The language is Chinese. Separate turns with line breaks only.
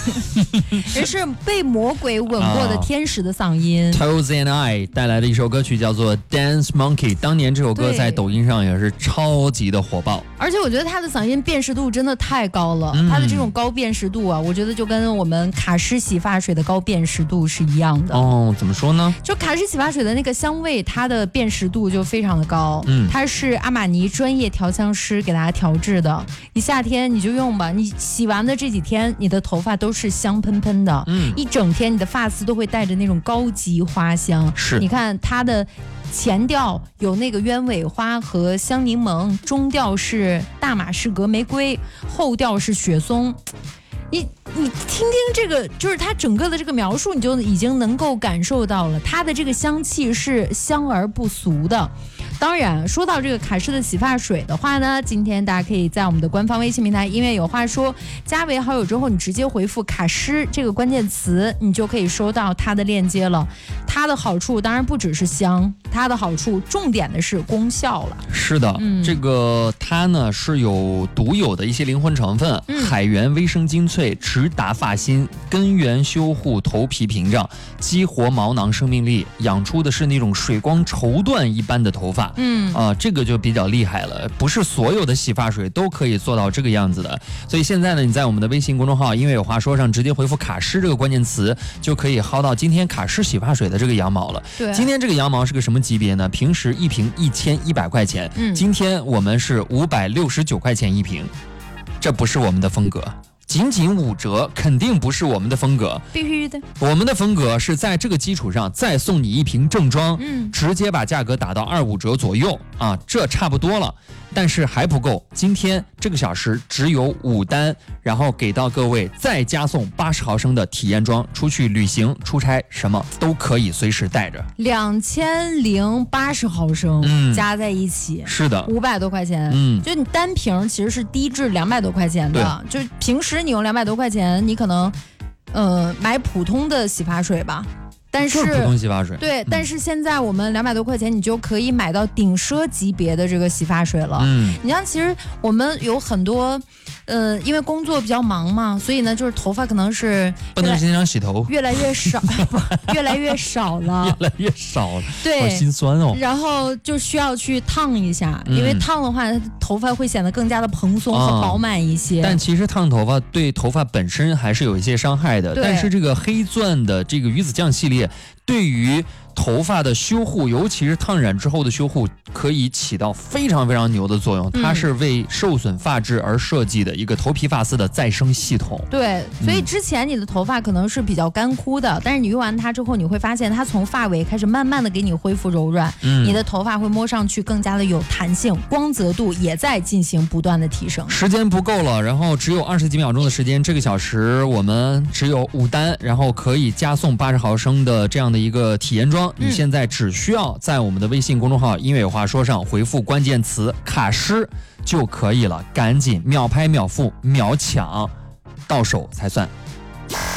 人是被魔鬼吻过的天使的嗓音。
Toes and I 带来的一首歌曲叫做 Dance Monkey， 当年这首歌在抖音上也是超级的火爆。
而且我觉得他的嗓音辨识度真的太高了，他的这种高辨识度啊，我觉得就跟我们卡诗洗发水的高辨识度是一样的。
哦，怎么说呢？
就卡诗洗发水的那个香味，它的辨识度就非常的高。它是阿玛尼专业调香师给大家调制的。你夏天你就用吧，你洗完的这几天，你的头发都是香喷喷的。一整天你的发丝都会带着那种高级花香。
是，
你看它的前调有那个鸢尾花和香柠檬，中调是大马士革玫瑰，后调是雪松。你听听这个，就是它整个的这个描述，你就已经能够感受到了它的这个香气是香而不俗的。当然，说到这个卡诗的洗发水的话呢，今天大家可以在我们的官方微信平台音乐有话说加为好友之后，你直接回复卡诗这个关键词，你就可以收到它的链接了。它的好处当然不只是香，它的好处重点的是功效了。
是的，这个它呢是有独有的一些灵魂成分，海源微生精粹直达发心，根源修护头皮屏障，激活毛囊生命力，养出的是那种水光绸缎一般的头发。这个就比较厉害了，不是所有的洗发水都可以做到这个样子的。所以现在呢，你在我们的微信公众号音乐有话说上直接回复卡诗这个关键词，就可以薅到今天卡诗洗发水的这个羊毛了。
对，
今天这个羊毛是个什么级别呢？平时一瓶1100块钱，今天我们是569块钱一瓶，这不是我们的风格。仅5折肯定不是我们的风格，
必须的。
我们的风格是在这个基础上再送你一瓶正装，直接把价格打到25折左右啊，这差不多了。但是还不够，今天这个小时只有5单，然后给到各位再加送80毫升的体验装，出去旅行、出差什么都可以随时带着。
2080毫升，加在一起
是的
，500多块钱。就你单瓶其实是低至200多块钱的，就平时你用200多块钱，你可能买普通的洗发水吧。但是
普通洗发水
对，但是现在我们200多块钱，你就可以买到顶奢级别的这个洗发水了。你像其实我们有很多，因为工作比较忙嘛，所以呢，就是头发可能是
不能经常洗头，
越来越少，越来越少了，
越来越少了，
对，
好心酸哦。
然后就需要去烫一下，因为烫的话，头发会显得更加的蓬松和饱满一些。
但其实烫头发对头发本身还是有一些伤害的。但是这个黑钻的这个鱼子酱系列，对于头发的修护，尤其是烫染之后的修护，可以起到非常非常牛的作用。它是为受损发质而设计的一个头皮发丝的再生系统。
对，所以之前你的头发可能是比较干枯的，但是你用完它之后，你会发现它从发尾开始慢慢的给你恢复柔软，你的头发会摸上去更加的有弹性，光泽度也在进行不断的提升。
时间不够了，然后只有20几秒钟的时间，这个小时我们只有5单，然后可以加送80毫升的这样的一个体验装。你现在只需要在我们的微信公众号音乐有话说上回复关键词卡诗就可以了，赶紧秒拍秒付秒抢，到手才算。